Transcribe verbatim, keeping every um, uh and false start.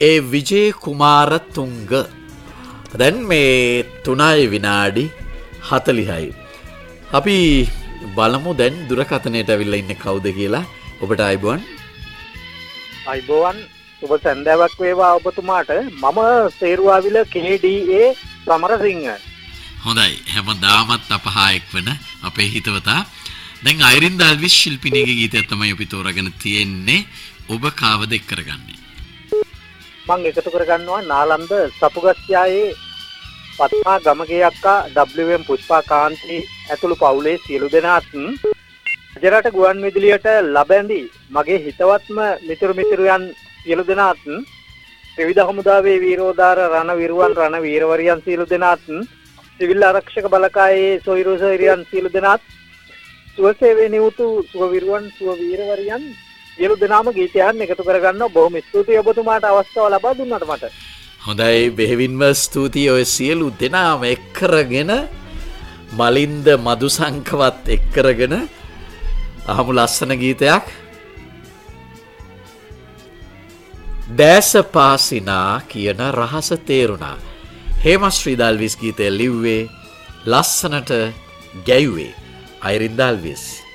ඒ විජේ කුමාරතුංග. දැන් මේ තුනයි විනාඩි හතලිහයි. අපි බලමු දැන් දුරකථනයට ඇවිල්ලා ඉන්නේ කවුද කියලා. ඔබට අයබෝවන්. අයබෝවන්. ඔබ සන්දාවක් වේවා ඔබතුමාට. මම සේරුවාවිල කේ ඩී ඒ සමරසිංහ. හොඳයි. හැමදාමත් අපහායක් වෙන අපේ හිතවතා. දැන් අයිරින් දාල්විස් ශිල්පිනියගේ ගීතයක් තමයි අපි තෝරාගෙන තියෙන්නේ. ඔබ කාවද එක් කරගන්නේ? මම එකතු කරගන්නවා නාලන්ද සපුගස්යායේ පත්මා ගමගේ අක්කා ඩබ්ලිව් එම් පුෂ්පා කාන්ති ඇතුළු පවුලේ සියලු දෙනාත් රජරට ගුවන් විදුලියට ලබැඳි මගේ හිතවත්ම මිතුරු මිතුරියන් සියලු දෙනාත් ත්‍රිවිධ හමුදාවේ වීරෝදාර රණ විරුවන් රණ වීරවරියන් සියලු දෙනාත් සිවිල් ආරක්ෂක බලකායේ සොයිරු සොයිරියන් සියලු දෙනාත් සුවසේවයේ නියුතු සුව විරුවන් සුව වීරවරියන් සියලු දෙනාම ගීතයන් එකතු කරගන්නවා. බොහොම ස්තුතියි ඔබතුමාට අවස්ථාව ලබා දුන්නාට මට. හොඳයි, බෙහෙවින්ම ස්තුතියි. ඔය සියලු දෙනාම එක් කරගෙන මලින්ද මදුසංකවත් එක් කරගෙන අහමු ලස්සන ගීතයක්. දැස පාසිනා කියන රහස තේරුණා. හේමශ්‍රී දාල්විස් ගීතය ලිව්වේ ලස්සනට ගැයුවේ අයිරින් දාල්විස්.